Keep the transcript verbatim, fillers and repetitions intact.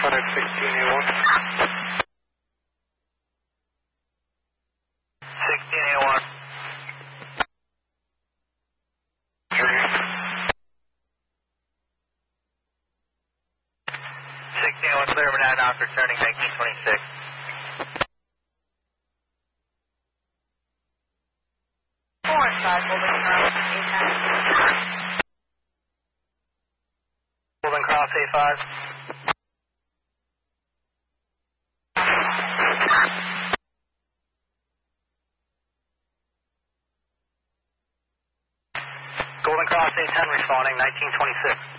five sixteen A one. sixteen A one. sixteen A one, clear over nine knots, returning nineteen twenty-six. four and five, Golden Cross, A ten. Golden Cross A five. Golden Cross A ten responding, nineteen twenty-six.